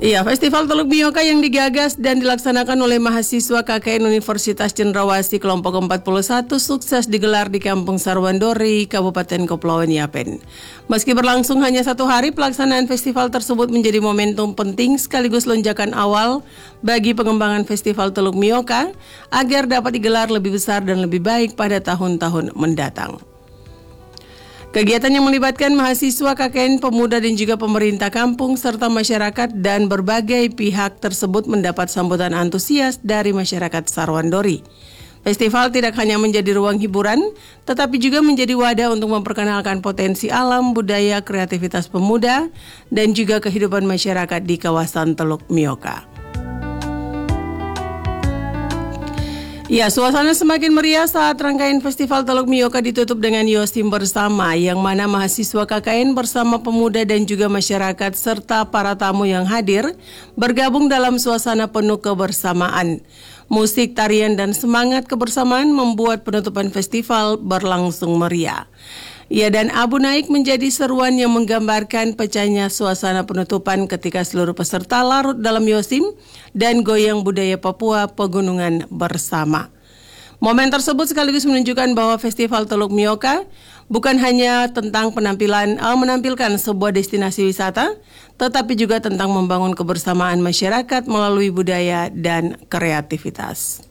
Iya, Festival Teluk Bioka yang digagas dan dilaksanakan oleh mahasiswa KKN Universitas Cendrawasih kelompok 41 sukses digelar di Kampung Sarwandori, Kabupaten Kepulauan Yapen. Meski berlangsung hanya 1 hari, pelaksanaan festival tersebut menjadi momentum penting sekaligus lonjakan awal bagi pengembangan Festival Teluk Bioka agar dapat digelar lebih besar dan lebih baik pada tahun-tahun mendatang. Kegiatan yang melibatkan mahasiswa KKN, pemuda dan juga pemerintah kampung serta masyarakat dan berbagai pihak tersebut mendapat sambutan antusias dari masyarakat Sarwandori. Festival tidak hanya menjadi ruang hiburan, tetapi juga menjadi wadah untuk memperkenalkan potensi alam, budaya, kreativitas pemuda, dan juga kehidupan masyarakat di kawasan Teluk Bioka. Ya, suasana semakin meriah saat rangkaian Festival Teluk Bioka ditutup dengan Yosim bersama, yang mana mahasiswa KKN bersama pemuda dan juga masyarakat serta para tamu yang hadir bergabung dalam suasana penuh kebersamaan. Musik, tarian, dan semangat kebersamaan membuat penutupan festival berlangsung meriah. Ya, dan Abu Naik menjadi seruan yang menggambarkan pecahnya suasana penutupan ketika seluruh peserta larut dalam Yosim dan goyang budaya Papua pegunungan bersama. Momen tersebut sekaligus menunjukkan bahwa Festival Teluk Bioka bukan hanya tentang menampilkan sebuah destinasi wisata, tetapi juga tentang membangun kebersamaan masyarakat melalui budaya dan kreativitas.